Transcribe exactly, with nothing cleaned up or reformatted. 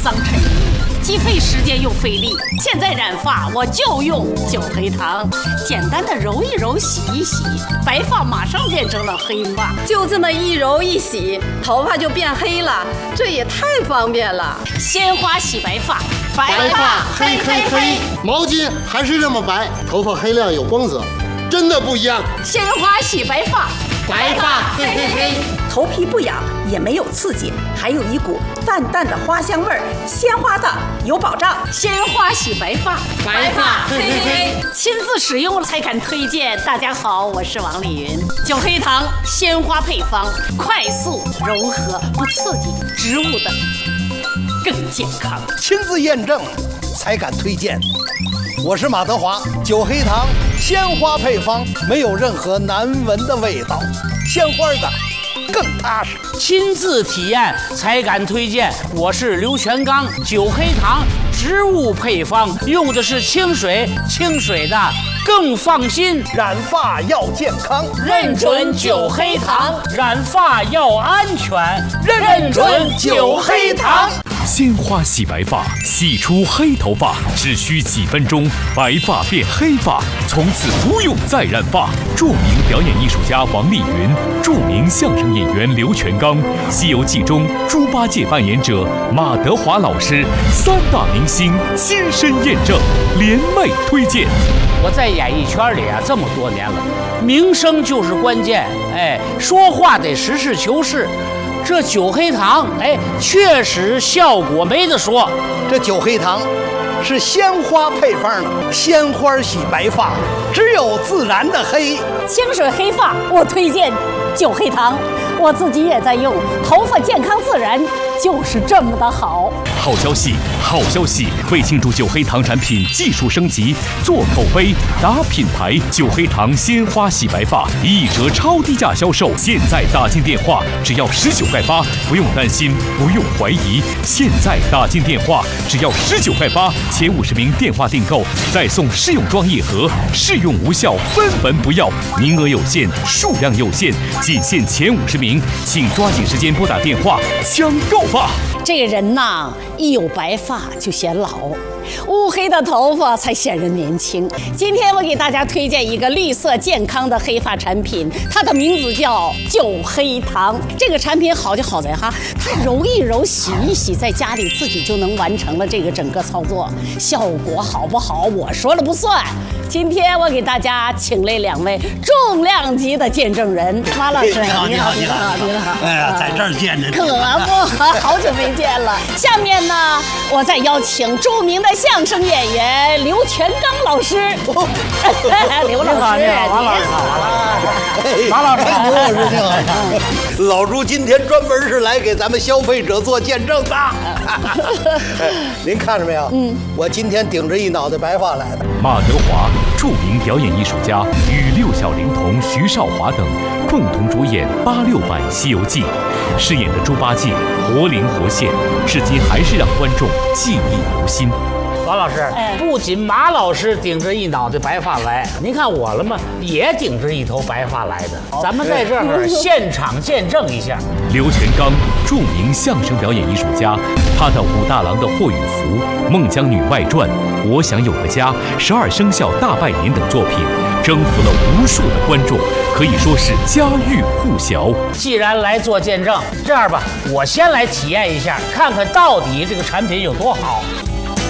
脏衬衣，既费时间又费力。现在染发我就用九黑糖，简单的揉一揉，洗一洗，白发马上变成了黑发。 就这么一揉一洗，头发就变黑了，这也太方便了。 鲜花洗白发， 白发黑黑黑，毛巾还是这么白，头发黑亮有光泽，真的不一样。 鲜花洗白发， 白发黑黑黑， 头皮不痒，也没有刺激，还有一股淡淡的花香味儿，鲜花的有保障。 鲜花洗白发， 白发黑黑黑， 亲自使用才敢推荐。大家好，我是王丽云。九黑糖鲜花配方，快速柔和，不刺激，植物的更健康。 亲自验证才敢推荐。我是马德华，九黑糖鲜花配方，没有任何难闻的味道，鲜花的更踏实。 亲自体验才敢推荐。我是刘全刚，九黑糖植物配方，用的是清水，清水的更放心。 染发要健康， 认准九黑糖；染发要安全，认准九黑糖。 鲜花洗白发，洗出黑头发，只需几分钟，白发变黑发，从此不用再染发。著名表演艺术家王丽云，著名相声演员刘全刚，《西游记》中猪八戒扮演者马德华老师，三大明星亲身验证，联袂推荐。 我在演艺圈里啊这么多年了，名声就是关键，哎，说话得实事求是。这九黑糖，哎，确实效果没得说。 这九黑糖是鲜花配方的，鲜花洗白发，只有自然的黑。 清水黑发，我推荐九黑糖，我自己也在用，头发健康自然，就是这么的好。 好消息，好消息！为庆祝九黑糖产品技术升级，做口碑、打品牌，九黑糖鲜花洗白发一折超低价销售。现在打进电话，只要十九块八，不用担心，不用怀疑。现在打进电话，只要十九块八，前五十名电话订购再送试用装一盒，试用无效分文不要，名额有限，数量有限，仅限前五十名，请抓紧时间拨打电话抢购吧。 这个人呐，一有白发就显老，乌黑的头发才显人年轻。今天我给大家推荐一个绿色健康的黑发产品，它的名字叫九黑糖。这个产品好就好在哈，它揉一揉、洗一洗，在家里自己就能完成了这个整个操作，效果好不好我说了不算。今天我给大家请来两位重量级的见证人，马老师， 你好，你好，你好， 你好！ 哎呀，在这儿见着你， 可不，好久没见了。下面呢，我再邀请著名的相声演员刘全刚老师。刘老师， 王老师好，马老师， 刘老师你好。老朱今天专门是来给咱们消费者做见证的。您看着没有？嗯，我今天顶着一脑袋白发来的。 马德华，著名表演艺术家，与六小龄童徐少华等共同主演八六版《西游记》，饰演的猪八戒活灵活现，至今还是让观众记忆犹新。 王老师，不仅马老师顶着一脑袋白发来，您看我了吗？也顶着一头白发来的。咱们在这儿现场见证一下。 刘全刚，著名相声表演艺术家，他的武大郎的霍雨福、孟姜女外传、我想有个家、十二生肖大拜年等作品，征服了无数的观众，可以说是家喻户晓。 既然来做见证，这样吧，我先来体验一下，看看到底这个产品有多好。